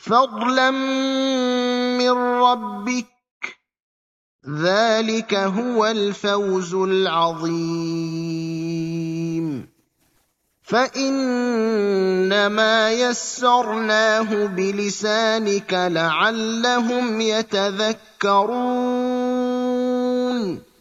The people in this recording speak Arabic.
فضلا من ربك، ذلك هو الفوز العظيم. فإنما يسرناه بلسانك لعلهم يتذكرون.